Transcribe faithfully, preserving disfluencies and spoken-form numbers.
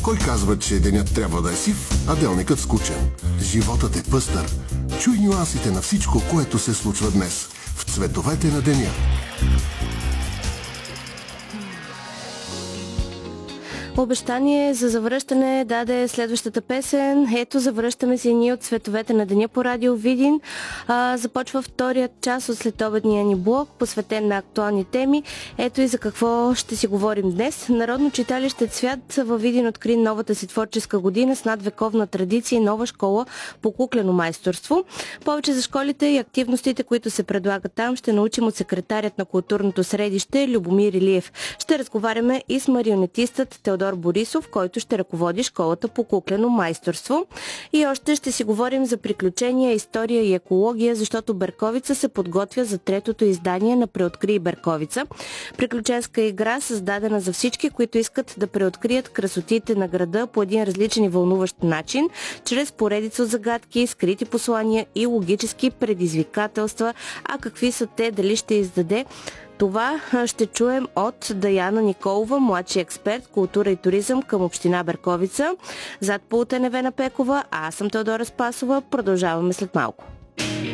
Кой казва, че денят трябва да е сив, а делникът скучен? Животът е пъстър. Чуй нюансите на всичко, което се случва днес в цветовете на деня. Обещание за завръщане даде следващата песен. Ето, завръщаме се и ние от цветовете на деня по Радио Видин. А, започва вторият час от следобедния ни блок, посветен на актуални теми. Ето и за какво ще си говорим днес. Народно читалище Цвят във Видин откри новата си творческа година с надвековна традиция и нова школа по куклено майсторство. Повече за школите и активностите, които се предлагат там, ще научим от секретарят на културното средище Любомир Илиев. Ще разговаряме и с марионетистът Теодор Борисов, който ще ръководи школата по куклено майсторство. И още ще си говорим за приключения, история и екология, защото Берковица се подготвя за третото издание на Преоткрий Берковица. Приключенска игра, създадена за всички, които искат да преоткрият красотите на града по един различен и вълнуващ начин, чрез поредица от загадки, скрити послания и логически предизвикателства. А какви са те, дали ще издаде? Това ще чуем от Даяна Николова, младши експерт култура и туризъм към община Берковица. Зад пулта е Невена Пекова, а аз съм Теодора Спасова. Продължаваме след малко.